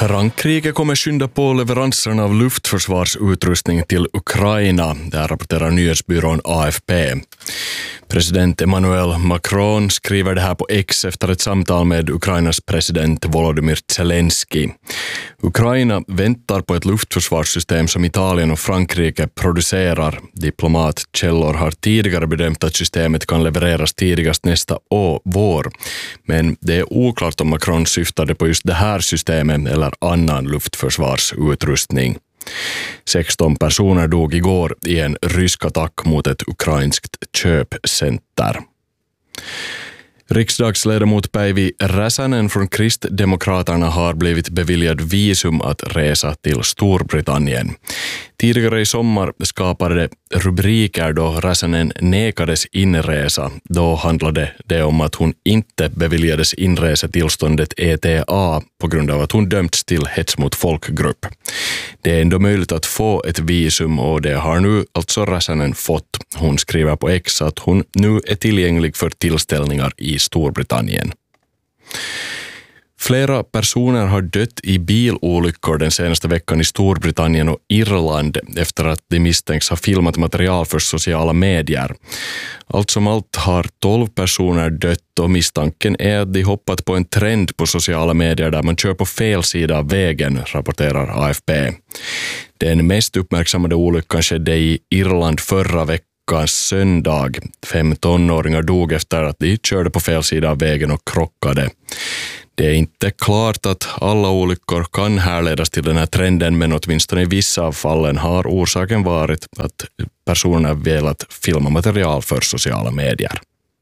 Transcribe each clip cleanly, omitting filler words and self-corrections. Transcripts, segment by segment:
Frankrike kommer skynda på leveranserna av luftförsvarsutrustning till Ukraina, där rapporterar nyhetsbyrån AFP. President Emmanuel Macron skriver det här på X efter ett samtal med Ukrainas president Volodymyr Zelensky. Ukraina väntar på ett luftförsvarssystem som Italien och Frankrike producerar. Diplomatkällor har tidigare bedömt att systemet kan levereras tidigast nästa vår. Men det är oklart om Macron syftade på just det här systemet eller annan luftförsvarsutrustning. 16 personer dog igår i en rysk attack mot ett ukrainskt köpcenter. Riksdagsledamot Päivi Räsänen från Kristdemokraterna har blivit beviljad visum att resa till Storbritannien. Tidigare i sommar skapade det rubriker då Räsänen nekades inresa. Då handlade det om att hon inte beviljades inresetillståndet ETA på grund av att hon dömts till hets mot folkgrupp. Det är ändå möjligt att få ett visum och det har nu alltså Räsänen fått. Hon skriver på X att hon nu är tillgänglig för tillställningar i Storbritannien. Flera personer har dött i bilolyckor den senaste veckan i Storbritannien och Irland efter att de misstänks ha filmat material för sociala medier. Allt som allt har 12 personer dött och misstanken är att de hoppat på en trend på sociala medier där man kör på fel sida av vägen, rapporterar AFP. Den mest uppmärksammade olyckan skedde i Irland förra veckan. Söndag. 5 tonåringar dog efter att de körde på fel sida av vägen och krockade. Det är inte klart att alla olyckor kan härledas till den här trenden, men åtminstone i vissa av fallen har orsaken varit att personer velat filma material för sociala medier.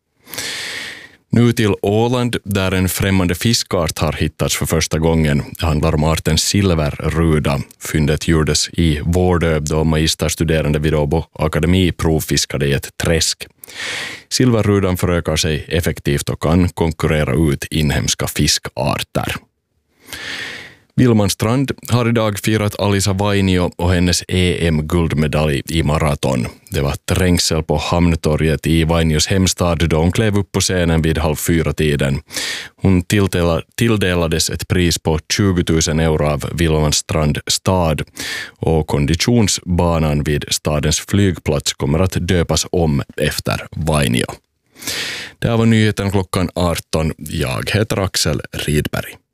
Nu till Åland, där en främmande fiskart har hittats för första gången. Det handlar om arten silverruda. Fyndet gjordes i Vårdö då magisterstuderande vid Åbo Akademi provfiskade i ett träsk. Silverrudan förökar sig effektivt och kan konkurrera ut inhemska fiskarter. Vilman Strand har idag firat Alisa Vainio och hennes EM-guldmedalj i maraton. Det var trängsel på Hamntorget i Vainios hemstad då hon klev upp på scenen vid 3:30-tiden. Hon tilldelades ett pris på 20 000 euro av Vilman Strand stad och konditionsbanan vid stadens flygplats kommer att döpas om efter Vainio. Det här var nyheten klockan 18. Jag heter Axel Rydberg.